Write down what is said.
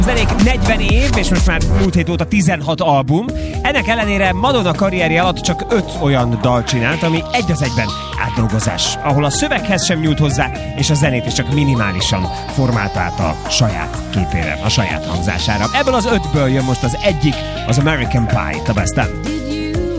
Zenék 40 év, és most már múlt hét óta 16 album. Ennek ellenére Madonna karrierje alatt csak 5 olyan dal csinált, ami egy az egyben átdolgozás, ahol a szöveghez sem nyújt hozzá, és a zenét is csak minimálisan formálta át a saját képére, a saját hangzására. Ebből az 5-ből jön most az egyik, az American Pie, a Best End.